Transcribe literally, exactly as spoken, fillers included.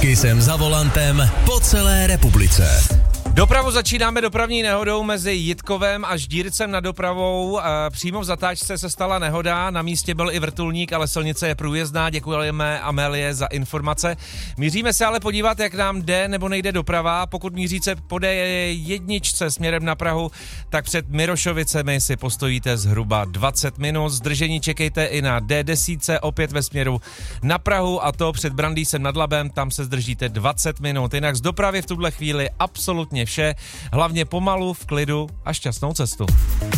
Kysem za volantem po celé republice. Dopravu začínáme dopravní nehodou mezi Jitkovem a Ždírcem nad Dopravou. Přímo v zatáčce se stala nehoda, na místě byl i vrtulník, ale silnice je průjezdná. Děkujeme Amélie za informace. Míříme se ale podívat, jak nám jde nebo nejde doprava. Pokud míříte po D jedna směrem na Prahu, tak před Mirošovicemi si postojíte zhruba dvacet minut. Zdržení čekejte i na D deset, opět ve směru na Prahu, a to před Brandýsem nad Labem, tam se zdržíte dvacet minut. Jinak z dopravy v tuhle chvíli absolutně vše, hlavně pomalu, v klidu a šťastnou cestu.